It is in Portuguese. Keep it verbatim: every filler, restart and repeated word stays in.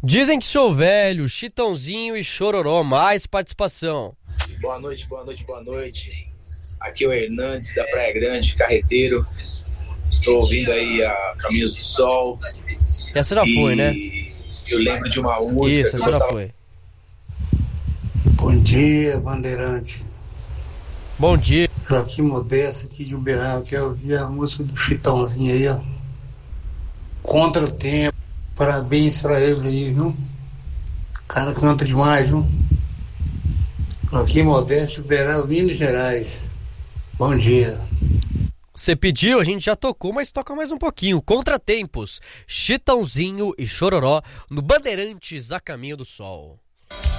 Dizem que sou velho, Chitãozinho e Chororó, mais participação. Boa noite, boa noite, boa noite. Aqui é o Hernandes da Praia Grande, carreteiro. Estou ouvindo aí a Caminhos do Sol. Essa já foi, né? Eu lembro de uma música. Isso, que essa eu já gostava... foi. Bom dia, Bandeirante. Bom dia. Joaquim Modesto aqui de Uberaba, que eu ouvi a música do Chitãozinho aí, ó. Contra o Tempo. Parabéns pra ele aí, viu? Cara canta demais, viu? Joaquim Modesto de Uberaba, Minas Gerais. Bom dia. Você pediu, a gente já tocou, mas toca mais um pouquinho. Contratempos, Chitãozinho e Chororó no Bandeirantes a Caminho do Sol.